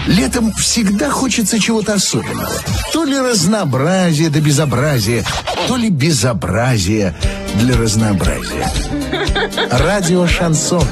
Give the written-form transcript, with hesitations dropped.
Летом всегда хочется чего-то особенного. То ли разнообразия до безобразия, то ли безобразия для разнообразия. Радио «Шансон».